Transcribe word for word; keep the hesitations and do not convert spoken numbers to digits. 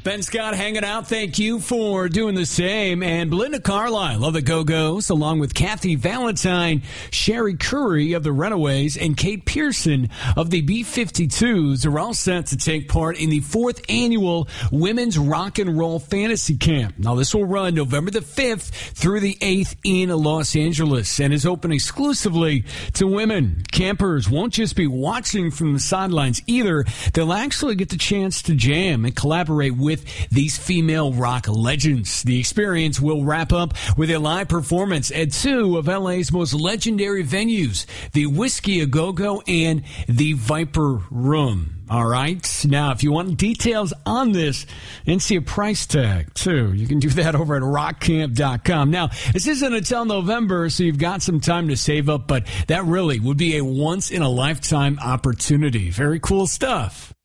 Ben Scott hanging out. Thank you for doing the same. And Belinda Carlisle of the Go-Go's, along with Kathy Valentine, Sherry Curry of the Runaways, and Kate Pearson of the B fifty-twos are all set to take part in the fourth annual Women's Rock and Roll Fantasy Camp. Now, this will run November the fifth through the eighth in Los Angeles and is open exclusively to women. Campers won't just be watching from the sidelines either. They'll actually get the chance to jam and collaborate with these female rock legends. The experience will wrap up with a live performance at two of L A's most legendary venues, the Whiskey A Go-Go and the Viper Room. All right. Now, if you want details on this and see a price tag, too, you can do that over at rock camp dot com. Now, this isn't until November, so you've got some time to save up, but that really would be a once-in-a-lifetime opportunity. Very cool stuff.